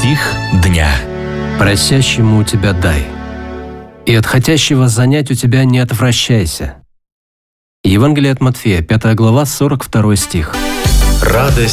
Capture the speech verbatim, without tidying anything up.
Стих дня. Просящему у тебя дай, и от хотящего занять у тебя не отвращайся. Евангелие от Матфея, пятая глава, сорок второй стих. Радость